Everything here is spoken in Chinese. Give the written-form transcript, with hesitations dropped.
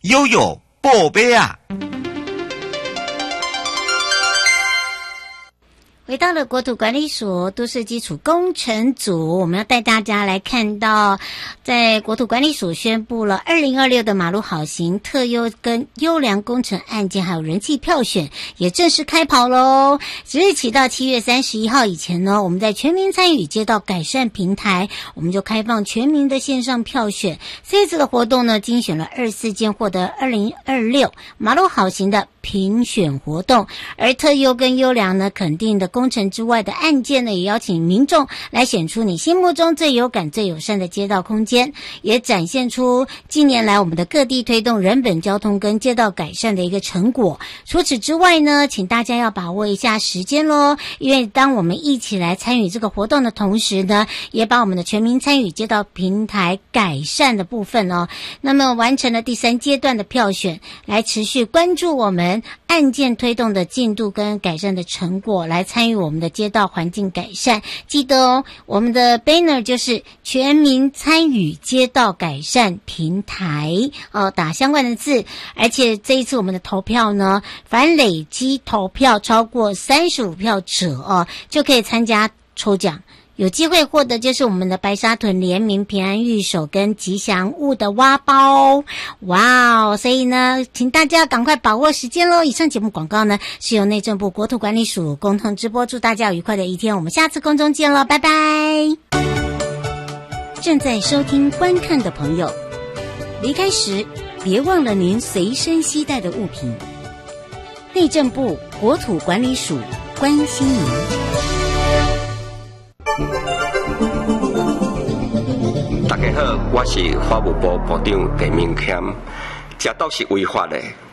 悠悠宝贝啊！ 回到了国土管理所都市基础工程组，我们要带大家来看到，在国土管理所宣布了2026的马路好行特优跟优良工程案件还有人气票选也正式开跑咯。即日起到7月31号以前呢，我们在全民参与街道改善平台，我们就开放全民的线上票选。这一次的活动呢，精选了24件获得2026马路好行的评选活动，而特优跟优良呢肯定的工程之外的案件呢，也邀请民众来选出你心目中最有感最友善的街道空间，也展现出近年来我们的各地推动人本交通跟街道改善的一个成果。除此之外呢，请大家要把握一下时间咯，因为当我们一起来参与这个活动的同时呢，也把我们的全民参与街道平台改善的部分哦，那么完成了第3阶段的票选，来持续关注我们案件推动的进度跟改善的成果，来参与我们的街道环境改善。记得哦，我们的 banner 就是全民参与街道改善平台哦，打相关的字。而且这一次我们的投票呢，凡累积投票超过35票者哦，就可以参加抽奖。有机会获得就是我们的白沙屯联名平安玉手跟吉祥物的挖包，哇哦！所以呢，请大家赶快把握时间咯。以上节目广告呢，是由内政部国土管理署共同直播，祝大家有愉快的一天，我们下次空中见咯，拜拜！正在收听观看的朋友，离开时别忘了您随身携带的物品。内政部国土管理署关心您。 大家好，我是法务部部长陈明谦，这都是违法的。